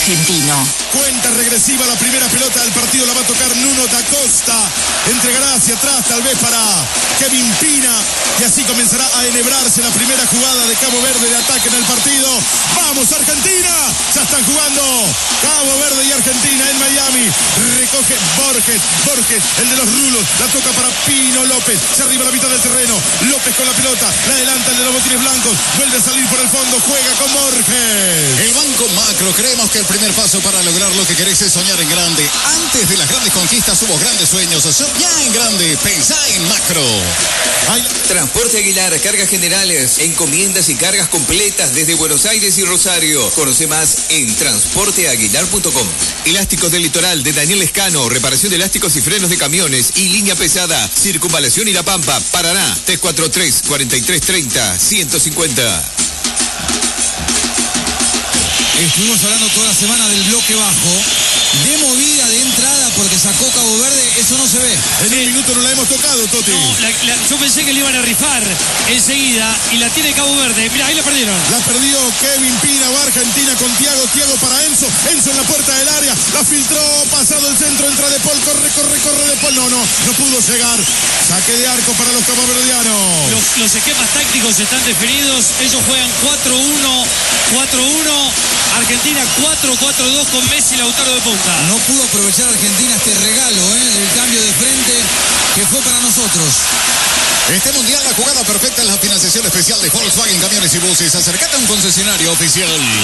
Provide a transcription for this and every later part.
argentino. Cuenta regresiva, la primera pelota del partido la va a tocar Nuno da Costa. Entregará hacia atrás tal vez para Kevin Pina. Y así comenzará a enhebrarse la primera jugada de Cabo Verde de ataque en el partido. ¡Vamos, Argentina! Ya están jugando Cabo Verde y Argentina en Miami. Recoge Borges, el de los rulos. La toca para Pino López. Se arriba a la mitad del terreno. López con la pelota. La adelanta el de los botines blancos. Vuelve a salir por el fondo. Juega con Borges. El Banco Macro. Creemos que el primer paso para lograr lo que querés es soñar en grande. Antes de las grandes conquistas hubo grandes sueños. Soñá en grande. Pensá en macro. Transporte Aguilar, cargas generales, encomiendas y cargas completas desde Buenos Aires y Rosario. Conoce más en transporteaguilar.com. Elásticos del Litoral de Daniel Escano, reparación de elásticos y frenos de camiones y línea pesada, Circunvalación y La Pampa, Paraná, 343-4330-150. Estuvimos hablando toda la semana del bloque bajo, de movida de entrada porque sacó Cabo Verde, eso no se ve. En un minuto no la hemos tocado, Toti. No, yo pensé que le iban a rifar enseguida y la tiene Cabo Verde. Mira, ahí la perdieron. La perdió Kevin Pina, va Argentina con Thiago para Enzo en la puerta del área, la filtró, pasado el centro, entra De Paul, corre De Paul, no pudo llegar. Saque de arco para los caboverdianos. Los esquemas tácticos están definidos, ellos juegan 4-1, Argentina 4-4-2 con Messi y Lautaro de punta. No pudo aprovechar Argentina este regalo del cambio de frente que fue para nosotros. Este mundial, la jugada perfecta en la financiación especial de Volkswagen Camiones y Buses. Acercate a un concesionario oficial.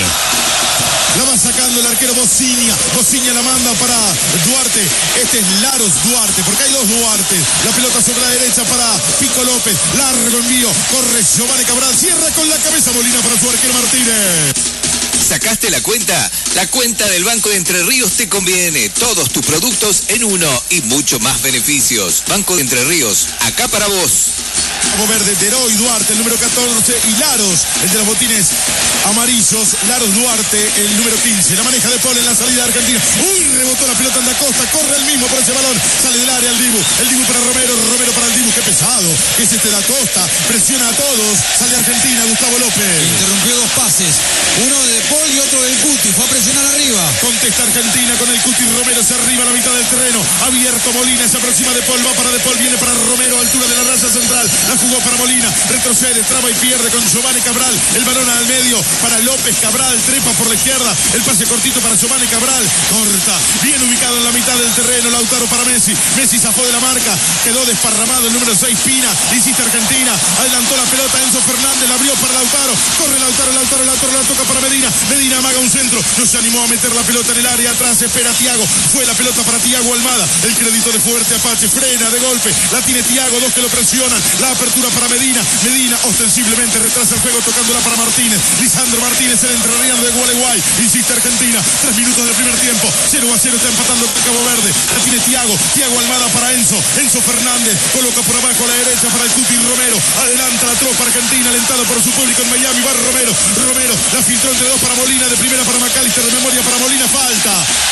La va sacando el arquero Bociña la manda para Duarte. Este es Laros Duarte, porque hay dos Duartes. La pelota sobre la derecha para Pico López. Largo envío, corre Giovanni Cabral. Cierra con la cabeza Molina para su arquero Martínez. ¿Sacaste la cuenta? La cuenta del Banco de Entre Ríos te conviene. Todos tus productos en uno y mucho más beneficios. Banco de Entre Ríos, acá para vos. Cabo Verde, Deroy Duarte, el número 14, y Laros, el de los botines amarillos. Laros Duarte, el número 15. La maneja De Paul en la salida de Argentina. Rebotó la pelota en Da Costa, corre el mismo por ese balón. Sale del área el Dibu para Romero para el Dibu. Qué pesado que es este Da Costa. Presiona a todos. Sale Argentina, Gustavo López. Interrumpió dos pases. Uno de De Paul y otro del Cuti. Fue a presionar arriba. Contesta Argentina con el Cuti. Romero se arriba a la mitad del terreno. Abierto Molina, se aproxima De Paul. Va para De Paul, viene para Romero, altura de la raya central. La jugó para Molina. Retrocede, traba y pierde con Giovanni Cabral. El balón al medio para López Cabral. Trepa por la izquierda. El pase cortito para Giovanni Cabral. Corta. Bien ubicado en la mitad del terreno. Lautaro para Messi. Messi zafó de la marca. Quedó desparramado el número 6. Pina. Insiste Argentina. Adelantó la pelota. Enzo Fernández la abrió para Lautaro. Corre Lautaro la toca para Medina. Medina amaga un centro. No se animó a meter la pelota en el área. Atrás espera Thiago. Fue la pelota para Thiago Almada. El crédito de Fuerte Apache. Frena de golpe. La tiene Thiago. Dos que lo presionan. La apertura para Medina. Medina ostensiblemente retrasa el juego tocándola para Martínez. Lisandro Martínez, el entrerriano de Gualeguay. Insiste Argentina. 3 minutos del primer tiempo. 0-0 está empatando Cabo Verde. La tiene Thiago Almada para Enzo Fernández. Coloca por abajo a la derecha para el Cuti Romero. Adelanta la tropa argentina, alentado por su público en Miami. Va Romero. La filtró entre dos para Molina. De primera para McAllister. De memoria para Molina. Falta.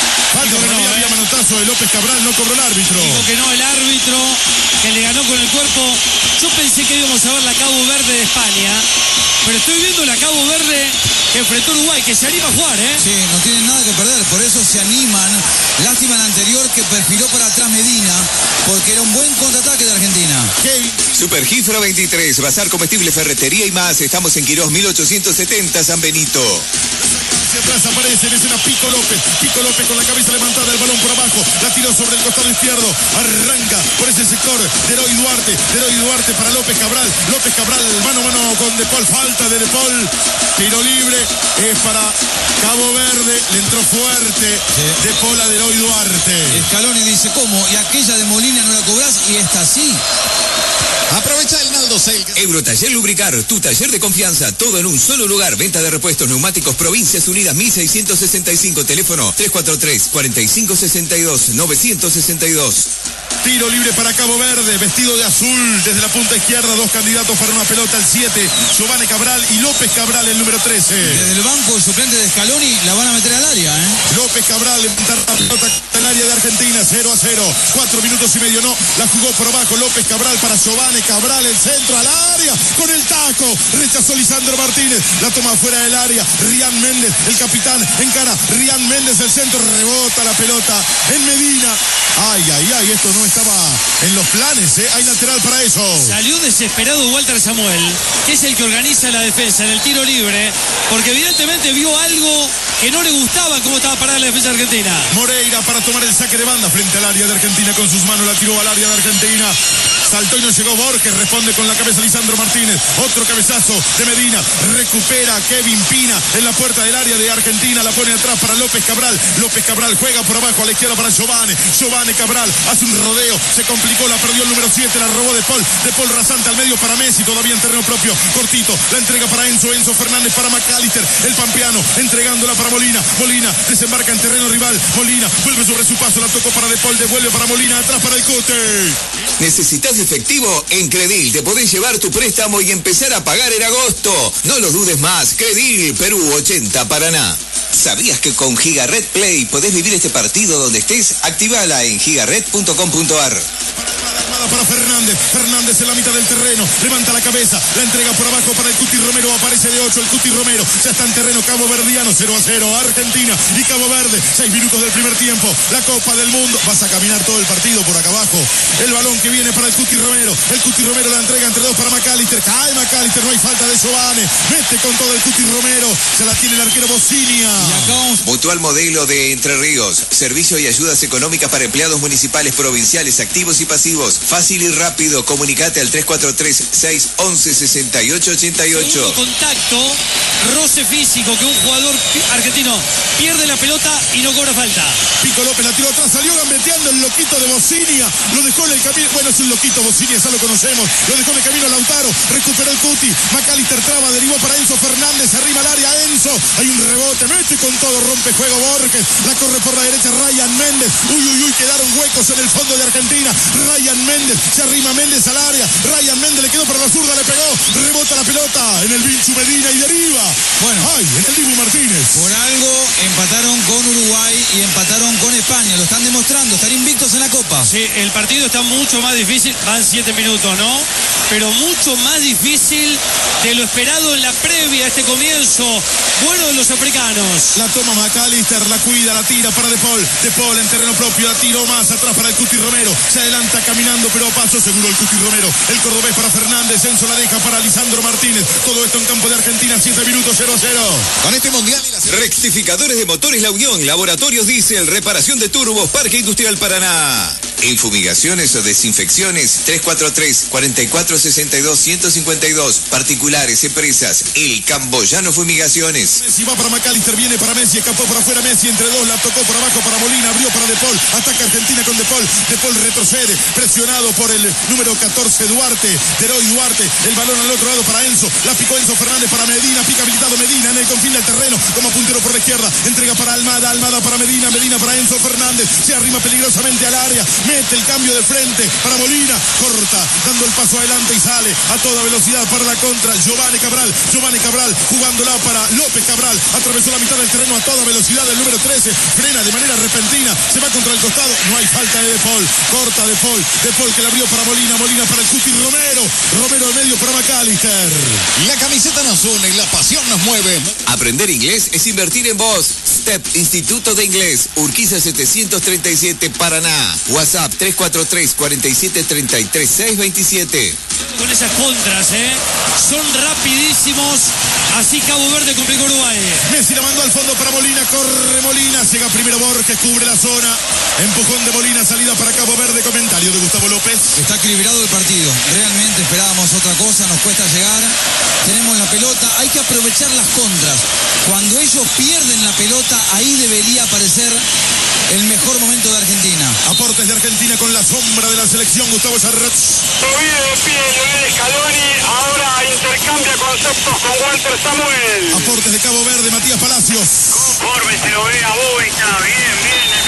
Había manotazo de López Cabral. No cobró el árbitro. Dijo que no, el árbitro que le ganó con el cuerpo. Yo pensé que íbamos a ver la Cabo Verde de España, pero estoy viendo la Cabo Verde que enfrentó a Uruguay, que se anima a jugar, ¿eh? Sí, no tienen nada que perder, por eso se animan. Lástima el anterior que perfiló para atrás Medina, porque era un buen contraataque de Argentina. Super Gifra 23, bazar comestible, ferretería y más. Estamos en Quirós 1870, San Benito. Hacia atrás aparece, es una Pico López con la cabeza levantada, el balón por abajo, la tiró sobre el costado izquierdo, arranca por ese sector, Deroy Duarte para López Cabral, mano a mano con De Paul, falta de Paul, tiro libre, es para Cabo Verde, le entró fuerte, De Paul a Deroy Duarte. Scaloni dice, ¿cómo? Y aquella de Molina no la cobrás y esta sí. Aprovecha el Naldo Sale. Eurotaller Lubricar, tu taller de confianza, todo en un solo lugar. Venta de repuestos neumáticos, Provincias Unidas 1665, teléfono 343-4562-962. Tiro libre para Cabo Verde, vestido de azul desde la punta izquierda, dos candidatos para una pelota, el 7, Giovanni Cabral y López Cabral, el número 13. Desde el banco, el suplente de Scaloni la van a meter al área, ¿eh? López López Cabral levanta la pelota en el área de Argentina, 0-0. 4 minutos y medio, no. La jugó por abajo López Cabral para Giovanni Cabral, el centro al área, con el taco. Rechazó Lisandro Martínez. La toma fuera del área. Rian Méndez, el capitán, encara. Rian Méndez, el centro, rebota la pelota en Medina. Ay, esto no estaba en los planes, ¿eh? Hay lateral para eso. Salió desesperado Walter Samuel, que es el que organiza la defensa en el tiro libre, porque evidentemente vio algo que no le gustaba cómo estaba parada la defensa argentina. Moreira para tomar el saque de banda frente al área de Argentina con sus manos, la tiró al área de Argentina. Saltó y no llegó Borges, responde con la cabeza Lisandro Martínez. Otro cabezazo de Medina, recupera Kevin Pina en la puerta del área de Argentina, la pone atrás para López Cabral. López Cabral juega por abajo a la izquierda para Giovanni Cabral, hace un rodeo, se complicó, la perdió el número 7, la robó De Paul rasante al medio para Messi, todavía en terreno propio, cortito, la entrega para Enzo Fernández para McAllister, el pampeano, entregándola para Molina desembarca en terreno rival, Molina vuelve sobre su paso, la tocó para De Paul, devuelve para Molina, atrás para el Cote. ¿Necesitas efectivo? En Credil te podés llevar tu préstamo y empezar a pagar en agosto. No lo dudes más. Credil, Perú 80, Paraná. ¿Sabías que con Gigaret Play podés vivir este partido donde estés? Actívala en gigaret.com.ar. Para Fernández en la mitad del terreno, levanta la cabeza, la entrega por abajo para el Cuti Romero, aparece de 8 el Cuti Romero, ya está en terreno Cabo Verdiano, 0-0, Argentina y Cabo Verde, 6 minutos del primer tiempo, la Copa del Mundo, vas a caminar todo el partido por acá abajo, el balón que viene para el Cuti Romero la entrega entre dos para McAllister, cae McAllister, no hay falta de Giovanni, mete con todo el Cuti Romero, se la tiene el arquero Bocinia. Mutual Modelo de Entre Ríos, servicio y ayudas económicas para empleados municipales, provinciales, activos y pasivos. Fácil y rápido, comunicate al 343-611-6888. Segundo contacto, roce físico, que un jugador argentino pierde la pelota y no cobra falta. Pico López la tiró atrás, salió gambeteando el loquito de Bocinia, lo dejó en el camino, bueno, es un loquito Bocinia, ya lo conocemos, lo dejó en el camino Lautaro, recuperó el Cuti, McAllister traba, derivó para Enzo Fernández, arriba al área Enzo, hay un rebote, mete con todo, rompe juego Borges, la corre por la derecha Ryan Méndez, uy, quedaron huecos en el fondo de Argentina, Ryan Méndez, se arrima Méndez al área, Ryan Méndez le quedó para la zurda, le pegó, rebota la pelota en el Vinchu Medina y deriva. Bueno, en el Dibu Martínez. Por algo empataron con Uruguay y empataron con España, lo están demostrando, están invictos en la Copa. Sí, el partido está mucho más difícil, van 7 minutos, ¿no? Pero mucho más difícil de lo esperado en la previa a este comienzo bueno de los africanos. La toma McAllister, la cuida, la tira para De Paul en terreno propio, la tiró más atrás para el Cuti Romero, se adelanta caminando pero a paso seguro el Cuti Romero, el cordobés para Fernández, Enzo la deja para Lisandro Martínez, todo esto en campo de Argentina, 7 minutos, 0-0. Con este mundial y las... Rectificadores de motores La Unión, Laboratorios Diesel, reparación de turbos, Parque Industrial Paraná. En fumigaciones o desinfecciones, 343-4462-152. Particulares, empresas, El Camboyano Fumigaciones. Messi va para McAllister, viene para Messi, escapó por afuera Messi, entre dos, la tocó por abajo para Molina, abrió para De Paul, ataca Argentina con De Paul retrocede, presionado por el número 14 Deroy Duarte, el balón al otro lado para Enzo, la picó Enzo Fernández para Medina, pica habilitado Medina en el confín del terreno, como puntero por la izquierda, entrega para Almada para Medina para Enzo Fernández, se arrima peligrosamente al área, mete el cambio de frente para Molina, corta, dando el paso adelante y sale a toda velocidad para la contra, Giovanni Cabral, jugándola para López Cabral, atravesó la mitad del terreno a toda velocidad, el número 13, frena de manera repentina, se va contra el costado, no hay falta de Paul, corta De Paul que la abrió para Molina para el Cuti Romero al medio para McAllister. La camiseta nos une y la pasión nos mueve. Aprender inglés es invertir en vos. STEP, Instituto de Inglés, Urquiza 737, Paraná. WhatsApp 343-4733-627. Con esas contras, son rapidísimos. Así Cabo Verde complicó a Uruguay. Messi la mandó al fondo para Molina, corre Molina, llega primero Borges, cubre la zona. Empujón de Molina, salida para Cabo Verde, comentario de Gustavo López. Está equilibrado el partido, realmente esperábamos otra cosa, nos cuesta llegar, tenemos la pelota, hay que aprovechar las contras. Cuando ellos pierden la pelota, ahí debería aparecer el mejor momento de Argentina. Aportes de Argentina con la sombra de la selección, Gustavo Sarret. Todavía de pie Lionel Scaloni, ahora intercambia conceptos con Walter Samuel. Aportes de Cabo Verde, Matías Palacios. Conforme se lo ve a Boca, bien, levanta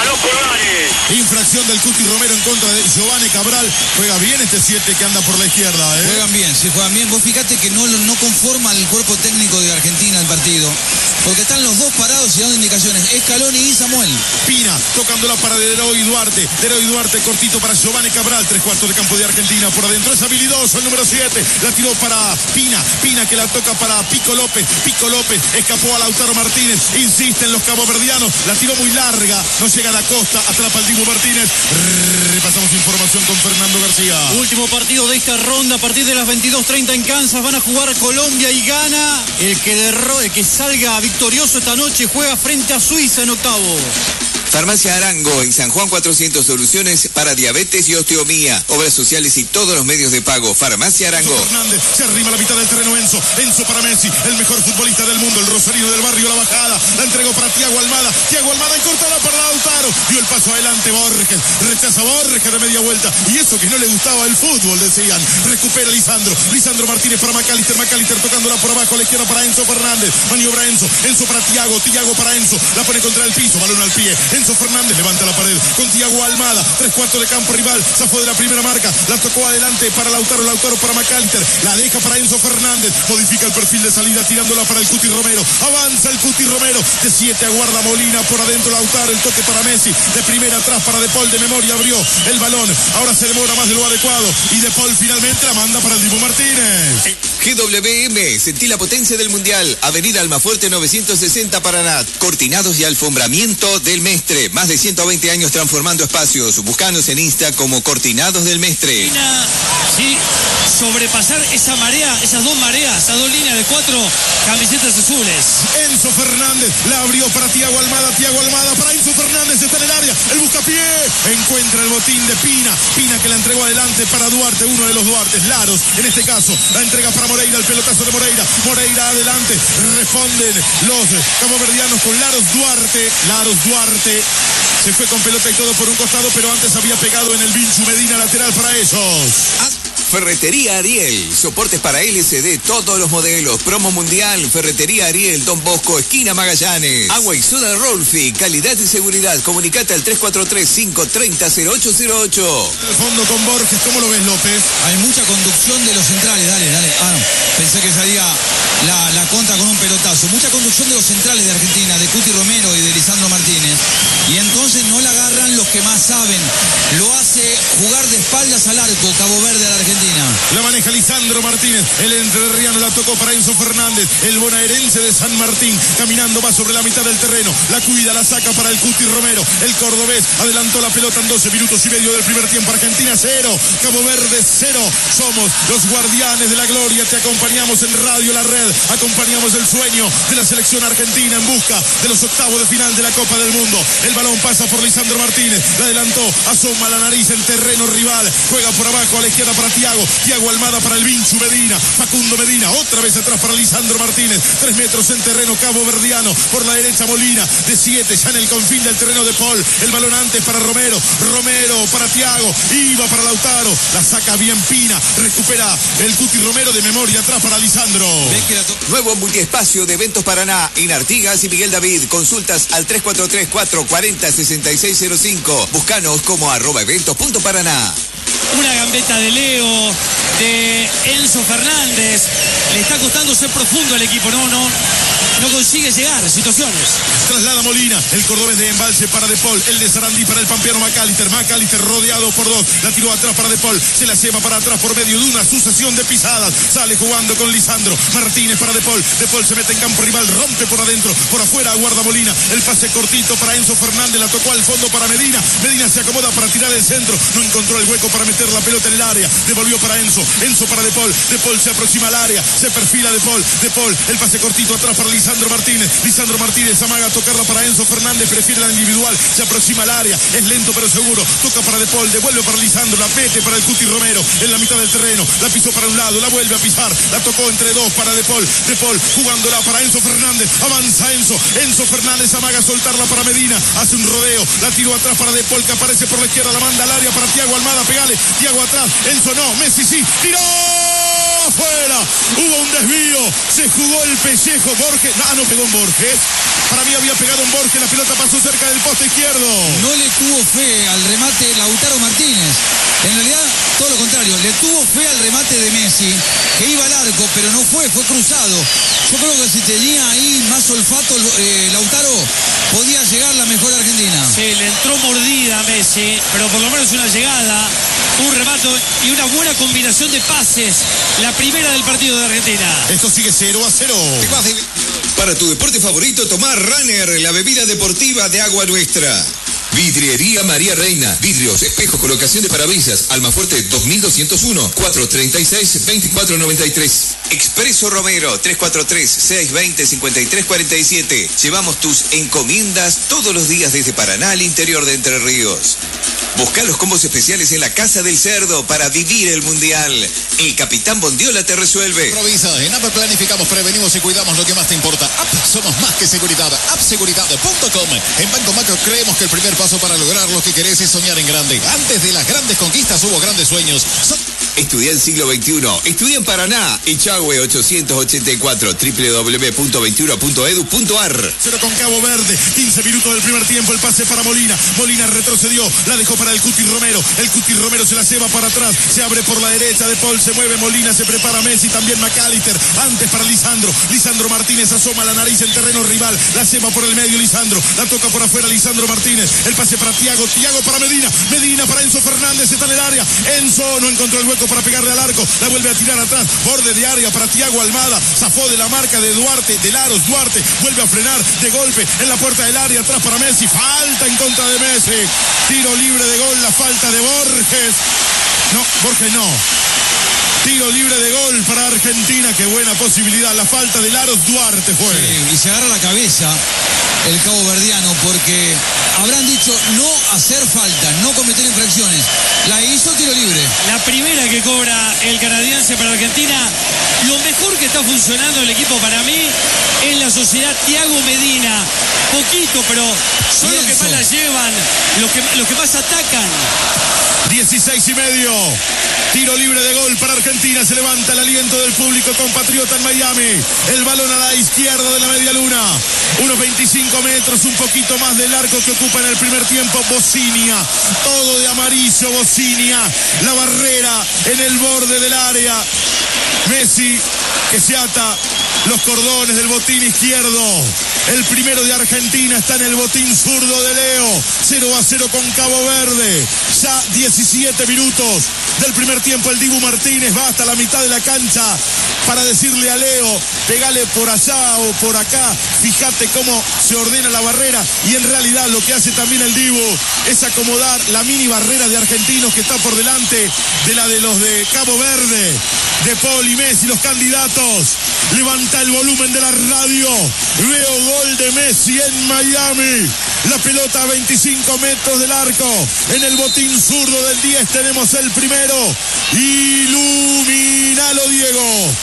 a los pulgares. Infracción del Cuti Romero en contra de Giovanni Cabral. Juega bien este 7 que anda por la izquierda, ¿eh? Juegan bien, sí, juegan bien. Vos fíjate que no conforma el cuerpo técnico de Argentina el partido, porque están los dos parados y dando indicaciones, Scaloni y Samuel. Pina, tocándola para Deroy Duarte. Deroy Duarte cortito para Giovanni Cabral. 3/4 de campo de Argentina. Por adentro es habilidoso el número 7. La tiró para Pina. Pina que la toca para Pico López. Pico López escapó a Lautaro Martínez. Insisten los caboverdianos. La tiró muy larga. No llega a la costa. Atrapa el Dibu Martínez. Repasamos información con Fernando García. Último partido de esta ronda a partir de las 22:30 en Kansas. Van a jugar Colombia y Ghana. El que salga victorioso esta noche juega frente a Suiza en octavo. Farmacia Arango, en San Juan 400, soluciones para diabetes y osteomía, obras sociales y todos los medios de pago. Farmacia Arango. Fernández se arrima a la mitad del terreno. Enzo para Messi, el mejor futbolista del mundo, el rosarino del barrio La Bajada. La entregó para Thiago Almada. Thiago Almada incorpora para Lautaro. Dio el paso adelante Borges. Rechaza Borges de media vuelta. Y eso que no le gustaba el fútbol, decían. Recupera Lisandro. Lisandro Martínez para McAllister. McAllister tocándola por abajo a la izquierda para Enzo Fernández. Maniobra Enzo. Enzo para Thiago. Thiago para Enzo. La pone contra el piso. Balón al pie. Enzo Fernández levanta la pared con Thiago Almada. 3/4 de campo rival. Zafó de la primera marca. La tocó adelante para Lautaro. Lautaro para McAllister. La deja para Enzo Fernández. Modifica el perfil de salida tirándola para el Cuti Romero. Avanza el Cuti Romero. De 7 aguarda Molina. Por adentro Lautaro. El toque para Messi. De primera atrás para De Paul. De memoria abrió el balón. Ahora se demora más de lo adecuado. Y De Paul finalmente la manda para el Dibu Martínez. GWM, sentí la potencia del Mundial. Avenida Almafuerte 960 Paraná. Cortinados y alfombramiento del Mestre. Más de 120 años transformando espacios. Búscanos en Insta como Cortinados del Mestre. Sí, sobrepasar esa marea, esas dos mareas, esas dos líneas de 4 camisetas azules. Enzo Fernández la abrió para Thiago Almada. Thiago Almada para Enzo Fernández. Está en el área. El buscapié. Encuentra el botín de Pina. Pina que la entregó adelante para Duarte. Uno de los Duartes. Laros, en este caso, la entrega para Moreira. El pelotazo de Moreira. Moreira adelante. Responden los caboverdianos con Laros Duarte. Laros Duarte. Se fue con pelota y todo por un costado, pero antes había pegado en el Vinchu Medina, lateral para ellos. Ferretería Ariel, soportes para LCD, todos los modelos, promo mundial, Ferretería Ariel, Don Bosco, esquina Magallanes. Agua y soda Rolfi, calidad y seguridad, comunicate al 343-530-0808. El fondo con Borges, ¿cómo lo ves, López? Hay mucha conducción de los centrales, dale. Ah, no, pensé que salía la contra con un pelotazo. Mucha conducción de los centrales de Argentina, de Cuti Romero y de Lisandro Martínez. Y entonces no la agarran los que más saben. Lo hace jugar de espaldas al arco, Cabo Verde a la Argentina. La maneja Lisandro Martínez. El entrerriano la tocó para Enzo Fernández. El bonaerense de San Martín. Caminando va sobre la mitad del terreno. La cuida, la saca para el Cuti Romero. El cordobés adelantó la pelota en 12 minutos y medio del primer tiempo. Argentina 0, Cabo Verde 0. Somos los guardianes de la gloria. Te acompañamos en Radio La Red. Acompañamos el sueño de la selección argentina en busca de los octavos de final de la Copa del Mundo. El balón pasa por Lisandro Martínez. La adelantó, asoma la nariz en terreno rival. Juega por abajo a la izquierda para Thiago Almada para el Vinchu Medina. Facundo Medina, otra vez atrás para Lisandro Martínez. 3 metros en terreno caboverdiano. Por la derecha Molina. De 7, ya en el confín del terreno de Paul. El balón antes para Romero. Romero para Thiago. Iba para Lautaro. La saca bien Pina. Recupera el Cuti Romero de memoria atrás para Lisandro. Nuevo multiespacio de Eventos Paraná en Artigas y Miguel David. Consultas al 343-440-6605. Búscanos como @eventos.paraná. Una gambeta de Leo, de Enzo Fernández. Le está costando ser profundo al equipo, no consigue llegar, situaciones. Traslada Molina, el cordobés de Embalse para De Paul, el de Sarandí para el pampeano McAllister rodeado por 2, la tiró atrás para De Paul, se la lleva para atrás por medio de una sucesión de pisadas, sale jugando con Lisandro Martínez para De Paul se mete en campo rival, rompe por adentro, por afuera aguarda Molina, el pase cortito para Enzo Fernández, la tocó al fondo para Medina se acomoda para tirar el centro, no encontró el hueco para meter la pelota en el área, devolvió para Enzo para De Paul se aproxima al área, se perfila De Paul, el pase cortito atrás para Lisandro Martínez amaga a tocarla para Enzo Fernández, prefiere la individual, se aproxima al área, es lento pero seguro, toca para De Paul, devuelve para Lisandro, la mete para el Cuti Romero, en la mitad del terreno, la pisó para un lado, la vuelve a pisar, la tocó entre 2 para De Paul jugándola para Enzo Fernández, avanza Enzo Fernández amaga a soltarla para Medina, hace un rodeo, la tiró atrás para De Paul que aparece por la izquierda, la manda al área para Thiago Almada, pegale, Thiago atrás, Enzo no, Messi sí, tiró. afuera. Hubo un desvío, se jugó el pellejo. Borges, no pegó en Borges. Para mí había pegado en Borges, la pelota pasó cerca del poste izquierdo. No le tuvo fe al remate Lautaro Martínez. En realidad, todo lo contrario, le tuvo fe al remate de Messi, que iba al arco, pero no fue cruzado. Yo creo que si tenía ahí más olfato Lautaro, podía llegar la mejor Argentina. Sí, le entró mordida a Messi, pero por lo menos una llegada, un remate y una buena combinación de pases. La primera del partido de Argentina. Esto sigue 0-0. Para tu deporte favorito, tomá Runner, la bebida deportiva de Agua Nuestra. Vidriería María Reina. Vidrios, espejos, colocación de parabrisas. Almafuerte 2201 436 2493. Expreso Romero 343 620 5347. Llevamos tus encomiendas todos los días desde Paraná al interior de Entre Ríos. Busca los combos especiales en la Casa del Cerdo para vivir el Mundial. El Capitán Bondiola te resuelve. Improvisa. En App planificamos, prevenimos y cuidamos lo que más te importa. App, somos más que seguridad. Appseguridad.com. En Banco Macro creemos que el primer paso para lograr lo que querés es soñar en grande. Antes de las grandes conquistas hubo grandes sueños. Estudia el siglo XXI. Estudia en Paraná. Echagüe 884. www.21.edu.ar. 0 con Cabo Verde. 15 minutos del primer tiempo. El pase para Molina. Molina retrocedió. La dejó para el Cuti Romero. El Cuti Romero se la lleva para atrás. Se abre por la derecha. De Paul se mueve. Molina se prepara Messi. También McAllister. Antes para Lisandro. Lisandro Martínez asoma la nariz en terreno rival. La lleva por el medio Lisandro. La toca por afuera Lisandro Martínez. El pase para Thiago. Thiago para Medina. Medina para Enzo Fernández. Está en el área. Enzo no encontró el hueco para pegarle al arco. La vuelve a tirar atrás. Borde de área para Thiago Almada. Zafó de la marca de Duarte. De Laros. Duarte vuelve a frenar de golpe en la puerta del área. Atrás para Messi. Falta en contra de Messi. Tiro libre de gol. La falta de Borges. No, Borges no. Tiro libre de gol para Argentina. Qué buena posibilidad. La falta de Laros Duarte fue. Sí, y se agarra la cabeza el cabo verdiano porque habrán dicho no hacer falta, no cometer infracciones. La hizo tiro libre. La primera que cobra el canadiense para Argentina. Lo mejor que está funcionando el equipo para mí es la sociedad Thiago Medina. Poquito, pero son los que más la llevan, los que más atacan. 16:30. Tiro libre de gol para Argentina. Se levanta el aliento del público compatriota en Miami. El balón a la izquierda de la media luna. Unos 25 metros, un poquito más del arco que ocupa en el primer tiempo Bocinia. Todo de amarillo Bocinia. La barrera en el borde del área. Messi que se ata los cordones del botín izquierdo. El primero de Argentina está en el botín zurdo de Leo. 0-0 con Cabo Verde. Ya 17 minutos del primer tiempo. El Dibu Martínez va hasta la mitad de la cancha para decirle a Leo, pegale por allá o por acá. Fíjate cómo se ordena la barrera. Y en realidad lo que hace también el Dibu es acomodar la mini barrera de argentinos que está por delante de la de los de Cabo Verde. De Paul y Messi, los candidatos. Levanta el volumen de la radio. Veo gol de Messi en Miami. La pelota a 25 metros del arco. En el botín zurdo del 10 tenemos el primero. Iluminalo, Diego.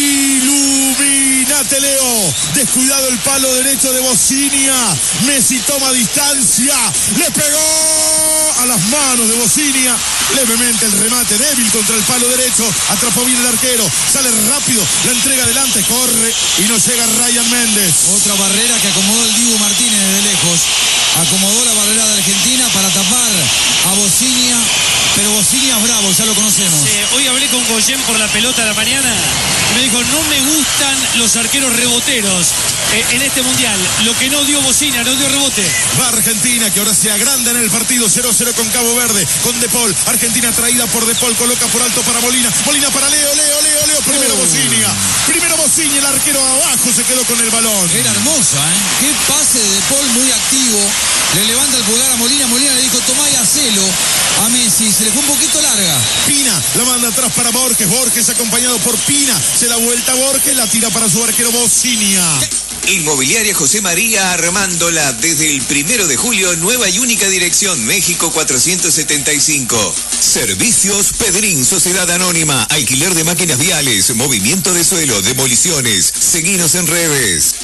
Iluminate, Leo. Descuidado el palo derecho de Bocinia. Messi toma distancia. Le pegó a las manos de Bocinia. Levemente el remate débil contra el palo derecho. Atrapó bien el arquero. Sale rápido. La entrega adelante. Corre y no llega Ryan Méndez. Otra barrera que acomodó el Dibu Martínez desde lejos. Acomodó la barrera de Argentina para tapar a Bocinia. Pero Bocinia es bravo, ya lo conocemos. Hoy hablé con Goyen por la pelota de la mañana. Me dijo, no me gustan los arqueros reboteros en este mundial. Lo que no dio Bocinia, no dio rebote. Va Argentina, que ahora se agranda en el partido. 0-0 con Cabo Verde, con De Paul. Argentina traída por De Paul, coloca por alto para Molina. Molina para Leo. Primero Bocinia. Primero Bocinia, el arquero abajo se quedó con el balón. Era hermosa, ¿eh? Qué pase de Paul, muy activo. Le levanta el pulgar a Molina. Molina le dijo, tomá y hacelo a Messi. Se le fue un poquito larga. Pina la manda atrás para Borges. Borges acompañado por Pina. Se da vuelta a Borges, la tira para su arquero Bocinia. Inmobiliaria José María Armándola, desde el 1 de julio, nueva y única dirección, México 475. Servicios Pedrín, Sociedad Anónima, alquiler de máquinas viales, movimiento de suelo, demoliciones. Seguinos en redes.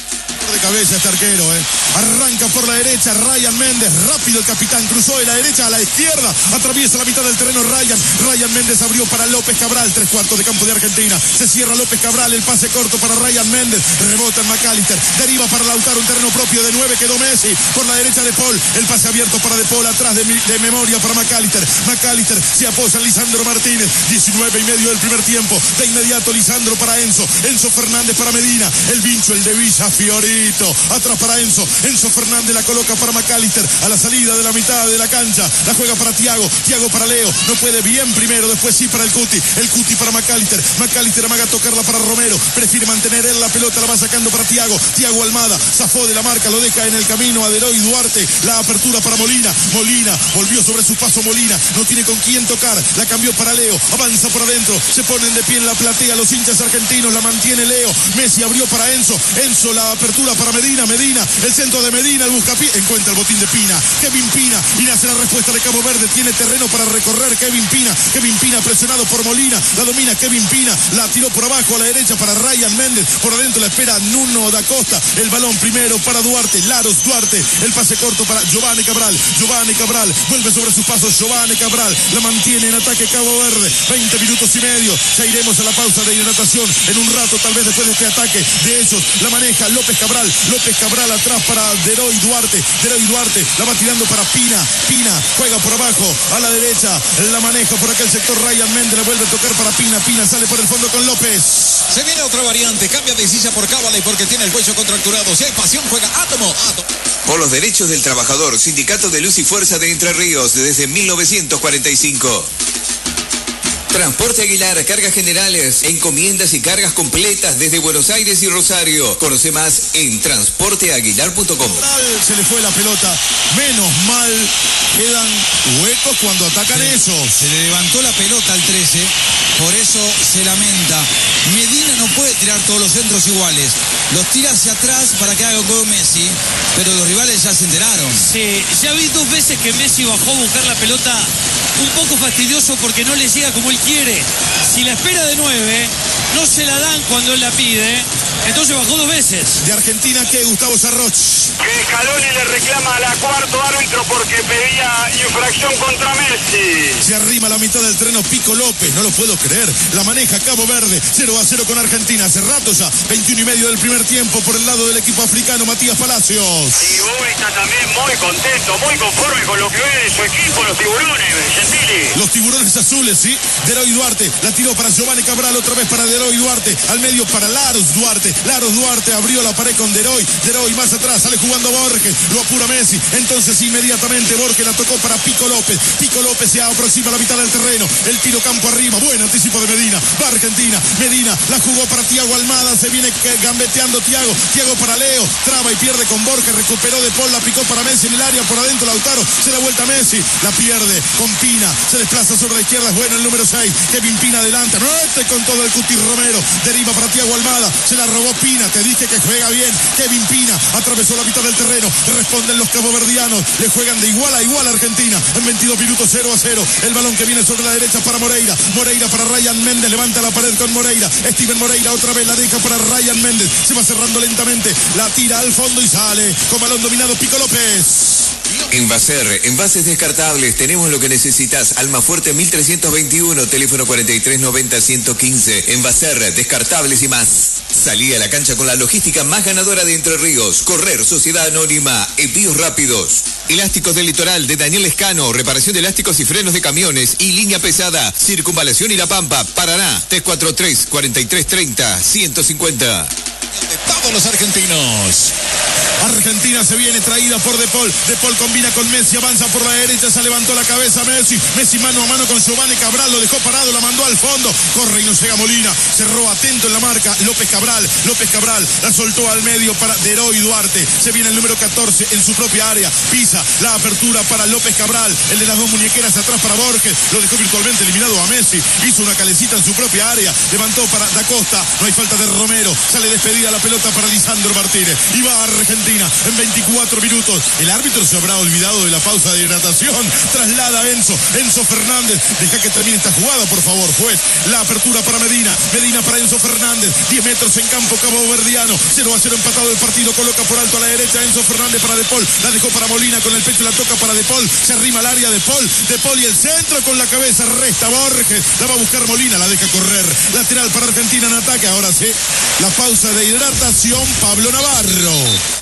De cabeza este arquero, Arranca por la derecha Ryan Méndez, rápido el capitán, cruzó de la derecha a la izquierda, atraviesa la mitad del terreno Ryan Méndez abrió para López Cabral, 3/4 de campo de Argentina, se cierra López Cabral, el pase corto para Ryan Méndez, rebota en McAllister, deriva para Lautaro, un terreno propio de 9, quedó Messi, por la derecha de Paul, el pase abierto para De Paul, atrás de memoria para McAllister se apoya Lisandro Martínez, 19:30 del primer tiempo, de inmediato Lisandro para Enzo Fernández para Medina, el vincho, el de Villa Fiorito, atrás para Enzo Fernández la coloca para McAllister, a la salida de la mitad de la cancha, la juega para Thiago para Leo, no puede bien primero, después sí para el Cuti para McAllister amaga tocarla para Romero, prefiere mantener él la pelota, la va sacando para Thiago Almada, zafó de la marca, lo deja en el camino a Deroy Duarte, la apertura para Molina volvió sobre su paso Molina, no tiene con quién tocar, la cambió para Leo, avanza por adentro, se ponen de pie en la platea los hinchas argentinos, la mantiene Leo, Messi abrió para Enzo la apertura para Medina, el centro de Medina, el buscapié, encuentra el botín de Pina, Kevin Pina, y nace la respuesta de Cabo Verde, tiene terreno para recorrer Kevin Pina presionado por Molina, la domina Kevin Pina, la tiró por abajo a la derecha para Ryan Méndez, por adentro la espera Nuno da Costa, el balón primero para Laros Duarte, el pase corto para Giovanni Cabral, vuelve sobre sus pasos Giovanni Cabral, la mantiene en ataque Cabo Verde, 20 minutos y medio, ya iremos a la pausa de hidratación en un rato, tal vez después de este ataque de ellos, la maneja López Cabral atrás para Deroy Duarte, la va tirando para Pina, juega por abajo, a la derecha, la maneja por aquel sector Ryan Méndez, la vuelve a tocar para Pina, sale por el fondo con López. Se viene otra variante, cambia de silla por Cábala y porque tiene el cuello contracturado, si hay pasión juega Átomo. Por los derechos del trabajador, Sindicato de Luz y Fuerza de Entre Ríos desde 1945. Transporte Aguilar, cargas generales, encomiendas y cargas completas desde Buenos Aires y Rosario. Conoce más en transporteaguilar.com. Se le fue la pelota, menos mal quedan huecos cuando atacan ellos. Se le levantó la pelota al 13, por eso se lamenta. Medina no puede tirar todos los centros iguales, los tira hacia atrás para que haga gol Messi, pero los rivales ya se enteraron. Sí, ya vi 2 veces que Messi bajó a buscar la pelota, un poco fastidioso porque no le llega como él quiere. Si la espera de 9, no se la dan cuando él la pide, entonces bajó 2 veces. De Argentina, ¿qué? Gustavo Sarroch. Que Scaloni le reclama a la cuarto árbitro porque pedía infracción contra Messi. Se arrima a la mitad del terreno Pico López, no lo puedo creer. La maneja Cabo Verde, 0-0 con Argentina. Hace rato ya, 21:30 del primer tiempo por el lado del equipo africano, Matías Palacios. Y Boy está también muy contento, muy conforme con lo que ve de su equipo, los tiburones, Gentili. Los tiburones azules, sí. Deroy Duarte, la tiró para Giovanni Cabral, otra vez para Deroy Duarte, al medio para Laros Duarte. Laros Duarte abrió la pared con Deroy más atrás, sale jugando Borges, lo apura Messi, entonces inmediatamente Borges la tocó para Pico López se aproxima a la mitad del terreno, el tiro campo arriba, buen anticipo de Medina, va Argentina, Medina la jugó para Thiago Almada, se viene gambeteando Thiago para Leo, traba y pierde con Borges, recuperó De Paul, la picó para Messi en el área, por adentro Lautaro, se da vuelta Messi, la pierde con Pina, se desplaza sobre la izquierda, es bueno el número 6, Kevin Pina adelante, mete con todo el Cuti Romero, deriva para Thiago Almada, se la robó Pina, te dije que juega bien, Kevin Pina, atravesó la mitad del terreno, responden los caboverdianos, le juegan de igual a igual a Argentina, en 22 minutos 0-0, el balón que viene sobre la derecha para Moreira para Ryan Méndez, levanta la pared con Moreira, Steven Moreira otra vez la deja para Ryan Méndez, se va cerrando lentamente, la tira al fondo y sale, con balón dominado Pico López. En Baser, envases descartables, tenemos lo que necesitas. Almafuerte 1321, teléfono 4390-115. En Baser, descartables y más. Salí a la cancha con la logística más ganadora de Entre Ríos. Correr, Sociedad Anónima, envíos rápidos. Elásticos del Litoral de Daniel Escano, reparación de elásticos y frenos de camiones y línea pesada. Circunvalación y La Pampa, Paraná, 343-4330-150. De todos los argentinos. Argentina se viene traída por De Paul combina con Messi, avanza por la derecha, se levantó la cabeza Messi mano a mano con Giovanni Cabral, lo dejó parado, la mandó al fondo, corre y no llega Molina, cerró atento en la marca López Cabral, la soltó al medio para Deroy Duarte, se viene el número 14 en su propia área, pisa la apertura para López Cabral, el de las 2 muñequeras atrás para Borges, lo dejó virtualmente eliminado a Messi, hizo una calecita en su propia área, levantó para Da Costa, no hay falta de Romero, sale despedida la pelota para Lisandro Martínez, y va Argentina Argentina en 24 minutos. El árbitro se habrá olvidado de la pausa de hidratación. Traslada a Enzo Fernández. Deja que termine esta jugada, por favor, juez. La apertura para Medina para Enzo Fernández. 10 metros en campo caboverdiano. 0-0 empatado el partido. Coloca por alto a la derecha Enzo Fernández para De Paul. La dejó para Molina con el pecho, la toca para De Paul. Se arrima al área De Paul y el centro con la cabeza. Resta Borges. La va a buscar Molina, la deja correr. Lateral para Argentina en ataque. Ahora sí, la pausa de hidratación. Pablo Navarro.